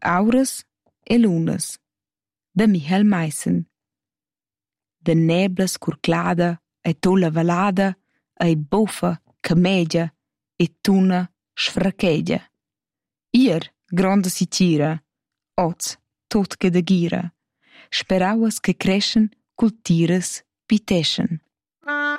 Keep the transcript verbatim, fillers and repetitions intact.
Auras e lunas, da Michael Meissen. Da neblas curclada e tolla valada ei buffa, camegia e tuna sfrachegia. Ier gronda si tira, oz tot che da gira, sperauas che creschen cul tiras piteschen.